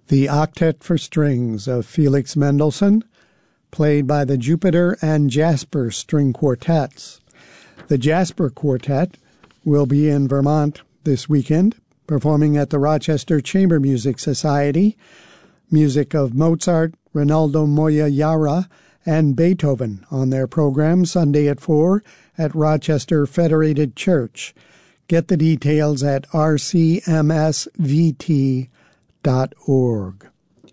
The Octet for Strings of Felix Mendelssohn, played by the Jupiter and Jasper String Quartets. The Jasper Quartet will be in Vermont this weekend, performing at the Rochester Chamber Music Society, music of Mozart, Rinaldo Moya-Yara, and Beethoven on their program Sunday at 4 at Rochester Federated Church. Get the details at rcmsvt.org.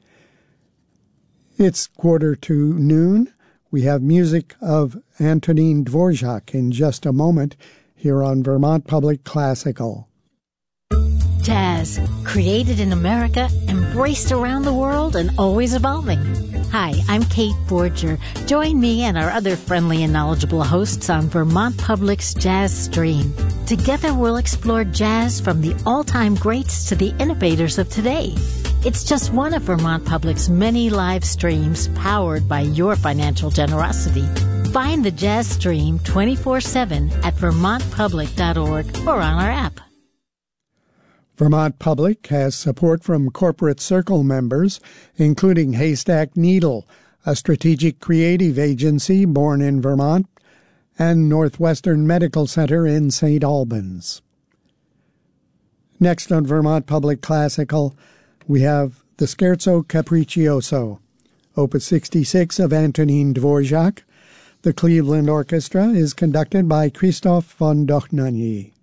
It's 1:45. We have music of Antonín Dvorak in just a moment here on Vermont Public Classical. Jazz, created in America, embraced around the world, and always evolving. Hi, I'm Kate Borger. Join me and our other friendly and knowledgeable hosts on Vermont Public's Jazz Stream. Together we'll explore jazz from the all-time greats to the innovators of today. It's just one of Vermont Public's many live streams powered by your financial generosity. Find the Jazz Stream 24/7 at vermontpublic.org or on our app. Vermont Public has support from Corporate Circle members, including Haystack Needle, a strategic creative agency born in Vermont, and Northwestern Medical Center in St. Albans. Next on Vermont Public Classical, we have the Scherzo Capriccioso, Opus 66 of Antonín Dvorak. The Cleveland Orchestra is conducted by Christoph von Dohnanyi.